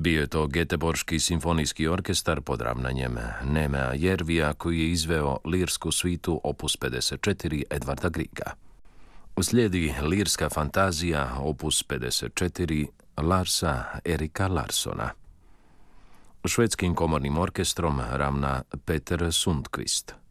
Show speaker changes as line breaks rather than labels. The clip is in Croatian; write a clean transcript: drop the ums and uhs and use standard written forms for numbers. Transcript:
Bio je to Göteborški simfonijski orkestar pod ravnanjem Nemea Järvija koji je izveo lirsku svitu opus 54 Edvarda Grieга. Uslijedi lirska fantazija opus 54 Larsa Erika Larssona. Švedskim komornim orkestrom ravna Peter Sundqvist.